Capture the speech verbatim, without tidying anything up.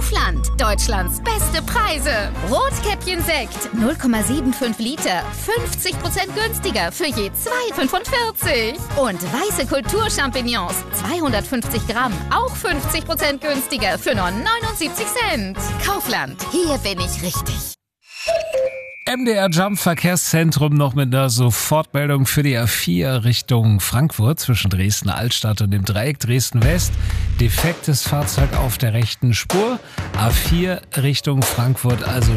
Kaufland. Deutschlands beste Preise. Rotkäppchen Sekt null Komma fünfundsiebzig Liter. fünfzig Prozent günstiger für je zwei Komma fünfundvierzig. Und weiße Kulturchampignons zweihundertfünfzig Gramm. Auch fünfzig Prozent günstiger für nur neunundsiebzig Cent. Kaufland. Hier bin ich richtig. M D R Jump Verkehrszentrum noch mit einer Sofortmeldung für die A vier Richtung Frankfurt zwischen Dresden Altstadt und dem Dreieck Dresden West. Defektes Fahrzeug auf der rechten Spur. A vier Richtung Frankfurt, also